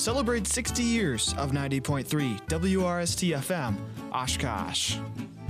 celebrate 60 years of 90.3 WRST FM, Oshkosh.